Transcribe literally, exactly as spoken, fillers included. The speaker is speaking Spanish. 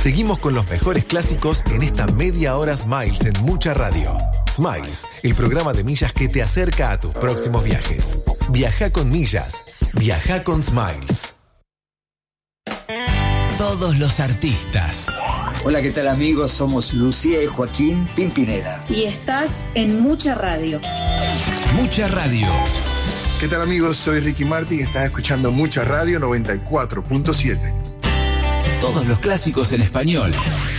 Seguimos con los mejores clásicos en esta media hora Smiles en Mucha Radio. Smiles, el programa de millas que te acerca a tus próximos viajes. Viaja con millas. Viaja con Smiles. Todos los artistas. Hola, ¿qué tal amigos? Somos Lucía y Joaquín Pimpinela. Y estás en Mucha Radio. Mucha Radio. ¿Qué tal amigos? Soy Ricky Martin y estás escuchando Mucha Radio noventa y cuatro punto siete. Todos los clásicos en español.